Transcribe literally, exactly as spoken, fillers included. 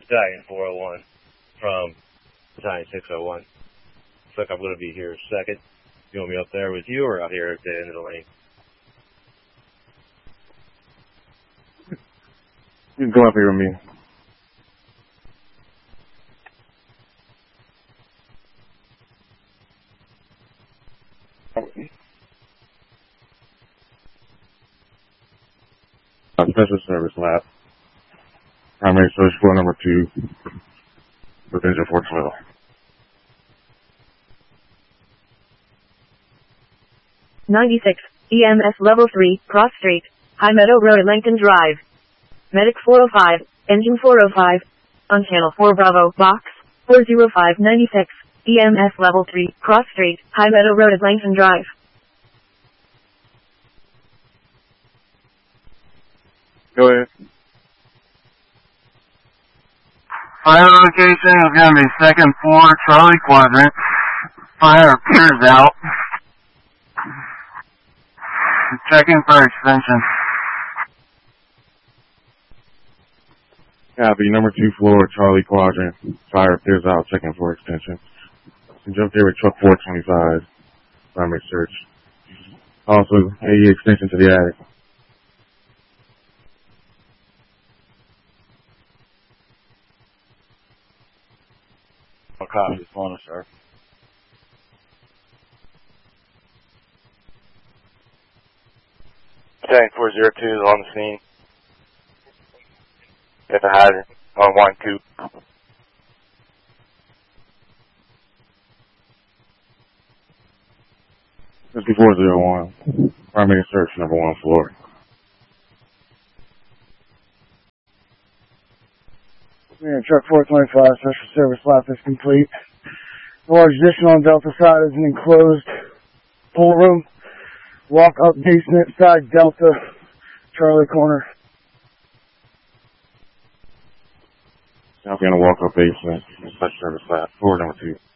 Battalion four oh one from Battalion six oh one. Looks like I'm going to be here second. You want me up there with you or out here at the end of the lane? You can go up here with me. Uh, special service lab. Primary search floor number two. Within Fort twelve. ninety-six, E M S level three, Cross Street, High Meadow Road, Lincoln Drive. Medic four oh five, Engine four oh five, on Channel four Bravo, Box four oh five ninety-six, E M S level three, Cross Street, High Meadow Road, Lincoln Drive. Go ahead. Fire location is going to be second floor, Charlie Quadrant. Fire appears out. Checking for extension. Copy, number two floor, Charlie Quadrant. Fire appears out, checking for extension. You jump there with truck four twenty-five. Primary search. Also, A E extension to the attic. I'll copy this one, sir. Battalion four oh two is on the scene. At the hydrant on one two. fifty-four oh one. Primary search, number one floor. Yeah, truck four twenty-five, special service lap is complete. The large addition on Delta side is an enclosed pool room. Walk up basement, side Delta, Charlie corner. Now we're going to walk up basement, special service lap, floor number two.